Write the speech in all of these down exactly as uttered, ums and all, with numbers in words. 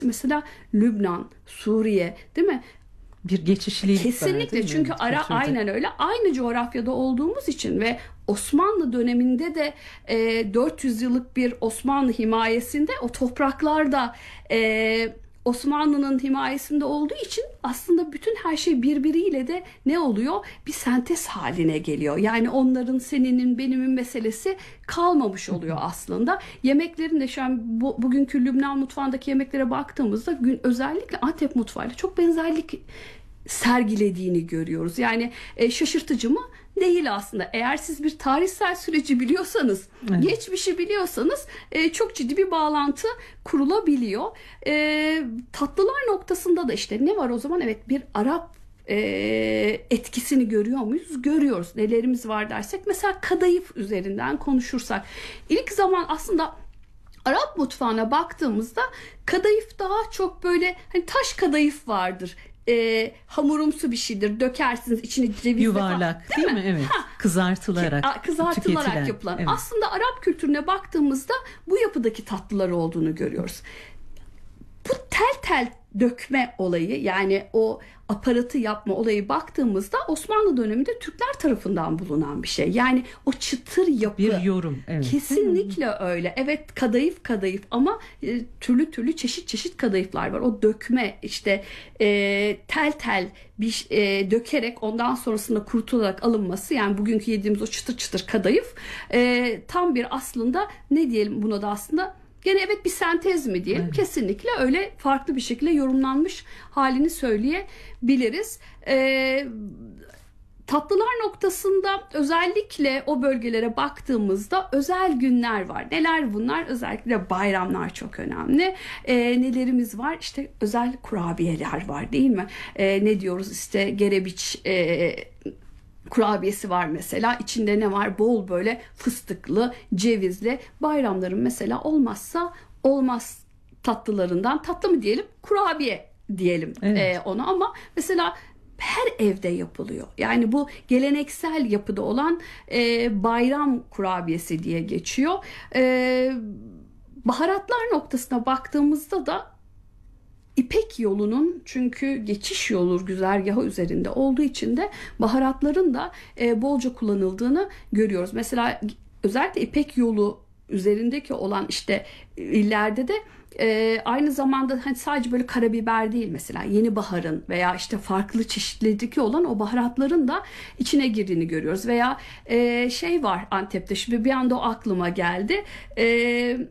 Mesela Lübnan, Suriye, değil mi? Bir geçişlilik kesinlikle var, çünkü ara kültürde. aynen öyle, aynı coğrafyada olduğumuz için ve Osmanlı döneminde de e, dört yüz yıllık bir Osmanlı himayesinde o topraklarda e, Osmanlı'nın himayesinde olduğu için aslında bütün her şey birbiriyle de ne oluyor? Bir sentez haline geliyor. Yani onların, seninin, benimin meselesi kalmamış oluyor aslında. Yemeklerin de şu an bu, bugünkü Lübnan mutfağındaki yemeklere baktığımızda gün, özellikle Antep mutfağıyla çok benzerlik sergilediğini görüyoruz. Yani e, şaşırtıcı mı? Değil aslında. Eğer siz bir tarihsel süreci biliyorsanız, evet, geçmişi biliyorsanız e, çok ciddi bir bağlantı kurulabiliyor. E, tatlılar noktasında da işte ne var o zaman? Evet, bir Arap e, etkisini görüyor muyuz? Görüyoruz. Nelerimiz var dersek, mesela kadayıf üzerinden konuşursak, ilk zaman aslında Arap mutfağına baktığımızda kadayıf daha çok böyle hani taş kadayıf vardır. E, hamurumsu bir şeydir. Dökersiniz içine ceviz yuvarlak falan, değil, değil mi? mi? Evet. Ha. Kızartılarak, kızartılarak tüketilen, yapılan. Evet. Aslında Arap kültürüne baktığımızda bu yapıdaki tatlılar olduğunu görüyoruz. Bu tel tel dökme olayı, yani o aparatı yapma olayı baktığımızda Osmanlı döneminde Türkler tarafından bulunan bir şey. Yani o çıtır yapı. Bir yorum. Evet. Kesinlikle öyle. Evet, kadayıf kadayıf ama e, türlü türlü çeşit çeşit kadayıflar var. O dökme işte e, tel tel bir e, dökerek ondan sonrasında kurutularak alınması, yani bugünkü yediğimiz o çıtır çıtır kadayıf e, tam bir aslında ne diyelim buna da aslında gene evet bir sentez mi diyelim? Evet. Kesinlikle öyle, farklı bir şekilde yorumlanmış halini söyleyebiliriz. Ee, tatlılar noktasında özellikle o bölgelere baktığımızda özel günler var. Neler bunlar? Özellikle bayramlar çok önemli. Ee, nelerimiz var? İşte özel kurabiyeler var, değil mi? Ee, ne diyoruz işte gerebiç e, kurabiyesi var mesela. İçinde ne var? Bol böyle fıstıklı, cevizli. Bayramların mesela olmazsa olmaz tatlılarından, tatlı mı diyelim, kurabiye diyelim, evet, e, ona, ama mesela her evde yapılıyor. Yani bu geleneksel yapıda olan e, bayram kurabiyesi diye geçiyor. E, baharatlar noktasına baktığımızda da İpek yolunun, çünkü geçiş yolu güzergahı üzerinde olduğu için de baharatların da e, bolca kullanıldığını görüyoruz. Mesela özellikle İpek yolu üzerindeki olan işte illerde de e, aynı zamanda hani sadece böyle karabiber değil, mesela yeni baharın veya işte farklı çeşitliliği olan o baharatların da içine girdiğini görüyoruz. Veya e, şey var Antep'te, şimdi bir anda o aklıma geldi. E,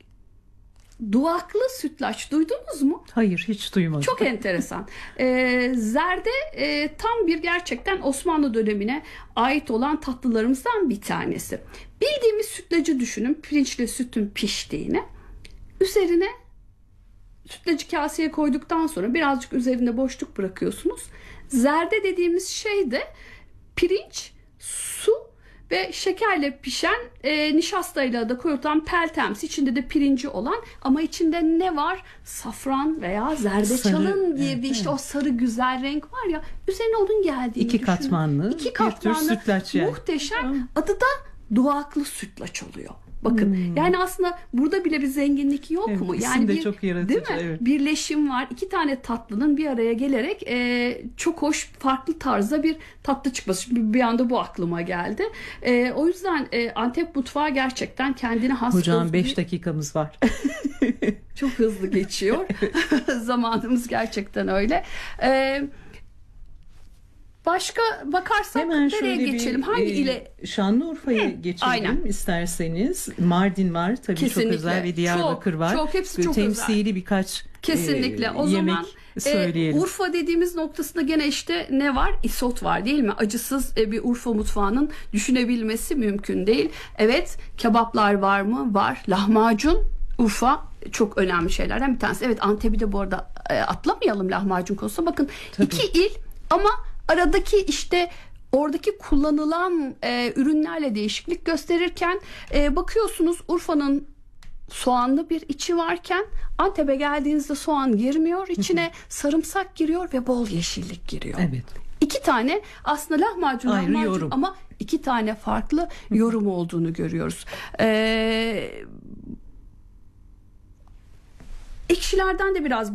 Duvaklı sütlaç duydunuz mu? Hayır, hiç duymadım. Çok enteresan. Ee, zerde e, tam bir gerçekten Osmanlı dönemine ait olan tatlılarımızdan bir tanesi. Bildiğimiz sütlacı düşünün. Pirinçli sütün piştiğini. Üzerine sütlacı kaseye koyduktan sonra birazcık üzerinde boşluk bırakıyorsunuz. Zerde dediğimiz şey de pirinç, su ve şekerle pişen, e, nişastayla da koyulan peltemsi, içinde de pirinci olan, ama içinde ne var? Safran veya zerdeçalın sarı, diye bir evet, işte evet, o sarı güzel renk var ya, üzerine onun geldiğini İki düşünün. katmanlı, İki katmanlı bir tür sütlaç yani. Muhteşem. Adı da duvaklı sütlaç oluyor. Bakın hmm. yani aslında burada bile bir zenginlik yok evet, mu? Yani bir, çok yaratıcı, değil mi? Evet. Birleşim var. İki tane tatlının bir araya gelerek e, çok hoş, farklı tarzda bir tatlı çıkması. Şimdi bir anda bu aklıma geldi. E, o yüzden e, Antep mutfağı gerçekten kendine has. Hocam beş bir... dakikamız var. Çok hızlı geçiyor. Zamanımız gerçekten öyle. Evet. Başka bakarsak hemen nereye geçelim? Bir, Hangi e, ile? Şanlıurfa'ya geçelim aynen, isterseniz. Mardin var tabii, kesinlikle, çok özel, ve Diyarbakır çok, var. Çok, hepsi çok temsili özel. birkaç kesinlikle. O e, yemek zaman söyleyelim. E, Urfa dediğimiz noktasında gene işte ne var? İsot var, değil mi? Acısız e, bir Urfa mutfağının düşünebilmesi mümkün değil. Evet, kebaplar var mı? Var. Lahmacun, Urfa çok önemli şeylerden bir tanesi. Evet, Antep'i de bu arada e, atlamayalım lahmacun konusunda. Bakın tabii, iki il ama aradaki işte oradaki kullanılan e, ürünlerle değişiklik gösterirken e, bakıyorsunuz Urfa'nın soğanlı bir içi varken Antep'e geldiğinizde soğan girmiyor. İçine sarımsak giriyor ve bol yeşillik giriyor. Evet. İki tane aslında lahmacun, ayrı lahmacun yorum, ama iki tane farklı yorum olduğunu görüyoruz. Eee Ekşilerden de biraz